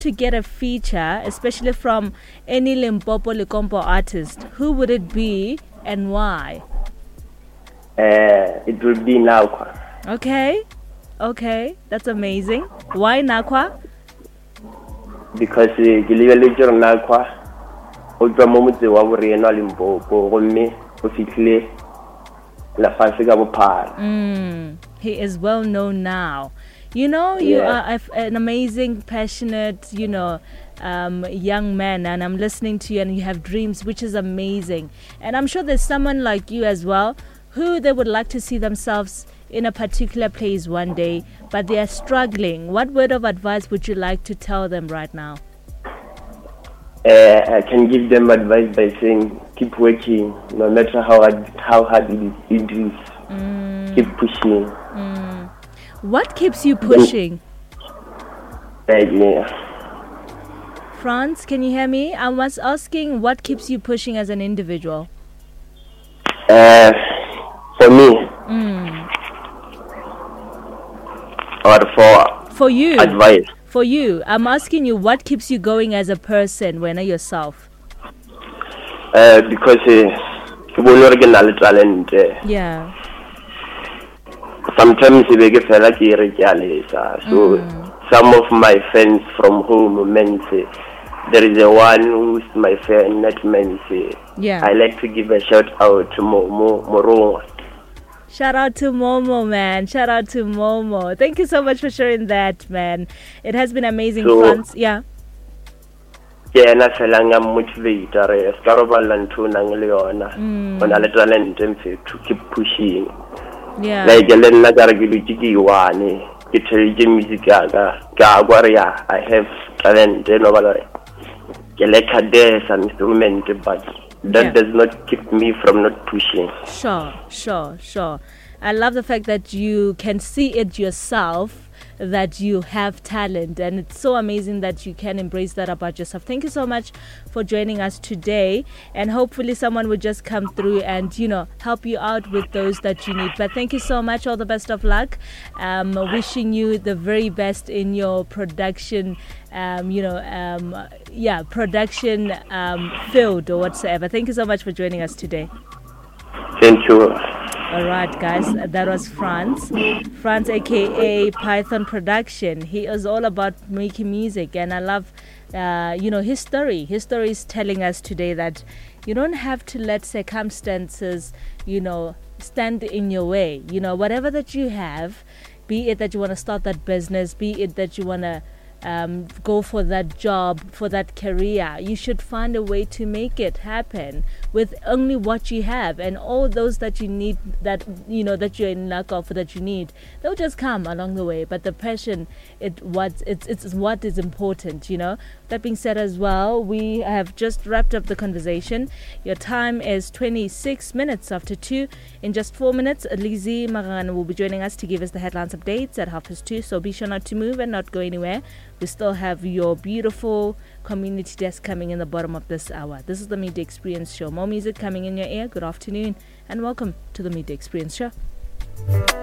to get a feature, especially from any Limpopo Likompo artist, who would it be and why? It would be Nakwa. Okay, that's amazing. Why Nakwa? Because ke lebeletse gore Nakwa o tswa mo motse wa borena Limpopo gomme o fitlhile lefatshe ka bophara. He is well known now. You know, you are an amazing, passionate, young man, and I'm listening to you, and you have dreams, which is amazing. And I'm sure there's someone like you as well who they would like to see themselves in a particular place one day, but they are struggling. What word of advice would you like to tell them right now? I can give them advice by saying, keep working, no matter how hard it is. Keep pushing. What keeps you pushing? Franz, can you hear me? I was asking, what keeps you pushing as an individual? For me, or for you, advice. For you, I'm asking you, what keeps you going as a person when you're yourself? Because original talent. Yeah. Sometimes so some of my friends from home say there is a one who's my friend, not men say. Yeah. I like to give a shout out to Momo. Shout out to Momo, man. Shout out to Momo. Thank you so much for sharing that, man. It has been amazing, Franz. Yeah. Yeah, na selanga motivator. Skarobala ntuna ngeliona. Ona le talent to keep pushing. Yeah. Like lena garagilutiki one. Ke music ga I have talent no balare. Ke like dance an instrument, but that does not keep me from not pushing. Sure. I love the fact that you can see it yourself, that you have talent, and it's so amazing that you can embrace that about yourself. Thank you so much for joining us today, and hopefully someone will just come through and help you out with those that you need. But thank you so much, all the best of luck. Wishing you the very best in your production production field or whatsoever. Thank you so much for joining us today. Thank you. All right, guys, that was Franz, aka Python Production. He is all about making music, and I love, his story. His story is telling us today that you don't have to let circumstances, stand in your way. Whatever that you have, be it that you want to start that business, be it that you want to go for that job, for that career, you should find a way to make it happen with only what you have, and all those that you need, that that you're in lack of, that you need, they'll just come along the way. But the passion, it's what is important. That being said as well, we have just wrapped up the conversation. Your time is 26 minutes after 2. In just 4 minutes, Lizzie Maran will be joining us to give us the headlines updates at 2:30. So be sure not to move and not go anywhere. We still have your beautiful community desk coming in the bottom of this hour. This is the Midday Experience Show. More music coming in your ear. Good afternoon and welcome to the Midday Experience Show.